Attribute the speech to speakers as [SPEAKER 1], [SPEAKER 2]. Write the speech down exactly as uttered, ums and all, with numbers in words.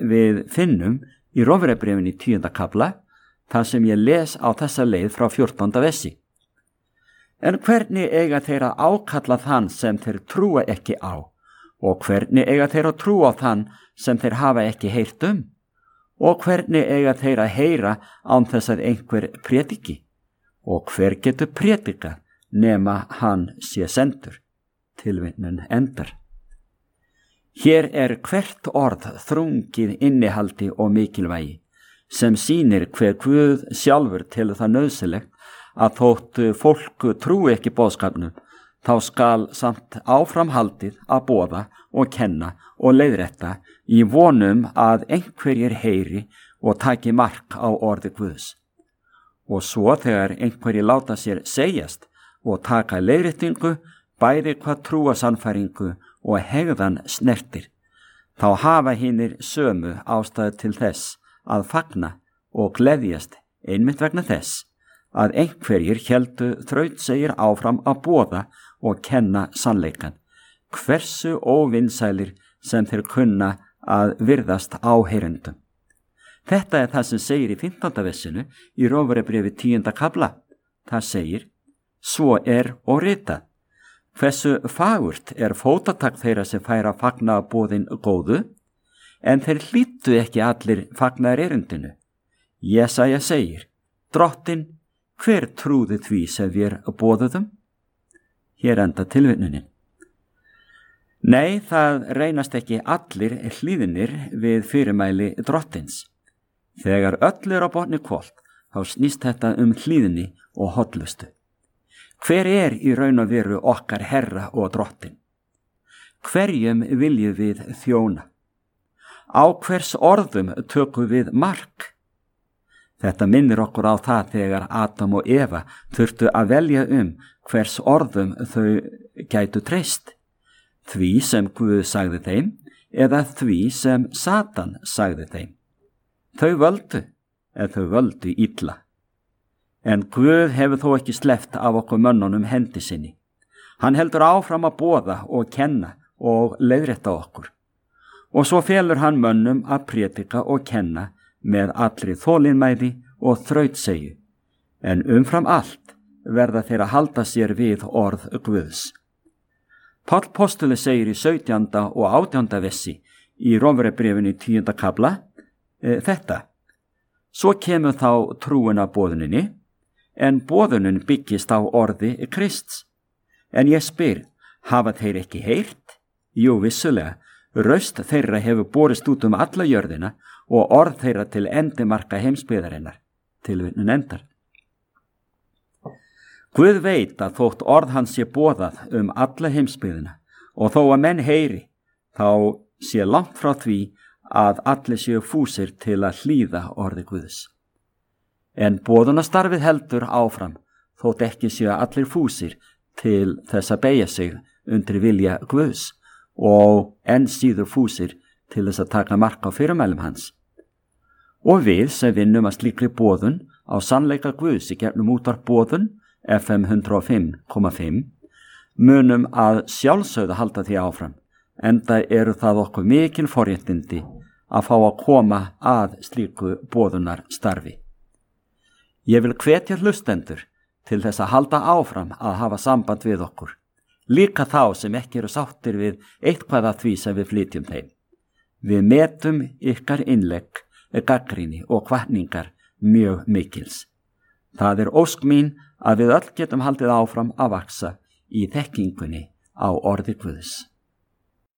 [SPEAKER 1] við finnum í Rómverjabréfinu í tíunda kafla, þar sem ég les á þessa leið frá fjórtánda versi. En hvernig eiga þeir að ákalla þann sem þeir trúa ekki á? Og hvernig eiga þeir að trúa á þann sem þeir hafa ekki heyrt um? Og hvernig eiga þeir að heyra án þess að einhver prédiki? Og hver getur prédikað nema hann sé sendur? Tilvitnun endar. Hér er hvert orð þrungið innihaldi og mikilvægi, sem sýnir hver Guð sjálfur telur það nauðsynlegt að þótt fólk trúi ekki boðskapnum, þá skal samt áframhaldið að boða og kenna og leiðrétta í vonum að einhverjir heyri og taki mark á orði Guðs. Og svo þegar einhverjir láta sér segjast og taka leiðréttingu, bæði hvað trúasannfæringu og hegðan snertir, þá hafa hinir sömu ástæðu til þess að fagna og gleðjast einmitt vegna þess að einhverjir héldu þrautsegir áfram að boða og kenna sannleikan, hversu óvinsælir sem þeir kunna að virðast áheyrendum. Þetta er það sem segir í fimmtánda versinu í Rómverjabréfi tíunda kafla. Það segir, svo er og ritað. Hversu fagurt er fótatak þeirra sem færa fagnaðarboðin góðu, en þeir hlýddu ekki allir fagnaðarerindinu. Jesaja segir, Drottinn, hver trúði því sem við boðuðum? Hér enda tilvitnunin. Nei, það reynast ekki allir hlýðinir við fyrirmæli Drottins. Þegar öll er á botni hvolft, þá snýst þetta um hlýðni og hollustu. Hver er í raun og veru okkar Herra og Drottinn? Hverjum viljum við þjóna? Á hvers orðum tökum við mark? Þetta minnir okkur á það þegar Adam og Eva þurftu að velja um hvers orðum þau gætu treyst. Því sem Guð sagði þeim eða því sem Satan sagði þeim. Þau völdu, eða þau völdu illa. En Guð hefur þó ekki sleppt af okkur mönnunum hendi sinni. Hann heldur áfram að boða og kenna og leiðrétta okkur. Og svo felur hann mönnum að prédika og kenna með allri þolinmæði og þrautsegju, en umfram allt verða þeir að halda sér við orð Guðs. Páll postuli segir í sautjánda og átjánda versi í Rómverjabréfinu í tíunda kafla e, þetta. Svo kemur þá trúin að boðuninni, en boðunin byggist á orði Krists. En ég spyr, hafa þeir ekki heyrt? Jú, vissulega, raust þeirra hefur borist út um alla jörðina og orð þeirra til endimarka heimsbyggðarinnar. Tilvitnun endar. Guð veit að þótt orð hans sé boðað um alla heimsbyggðina og þó að menn heyri, þá sé langt frá því að allir séu fúsir til að hlýða orði Guðs. En boðunastarfið heldur áfram, þótt ekki séu allir fúsir til þess að beygja sig undir vilja Guðs og enn síður fúsir til þess að taka mark á fyrirmælum hans. Og við sem vinnum að slíkri boðun á sannleika Guðs í gegnum útvarp boðun F M hundrað og fimm komma fimm munum að sjálfsögðu halda því áfram, enda eru það okkur mikil forréttindi að fá að koma að slíku boðunar starfi. Ég vil hvetja hlustendur til þess að halda áfram að hafa samband við okkur, líka þá sem ekki eru sáttir við eitthvað af því sem við flytjum þeim. Við metum ykkar innlegg, gagnrýni og hvatningar mjög mikils. Það er ósk mín að við öll getum haldið áfram að vaksa í þekkingunni á orði Guðs.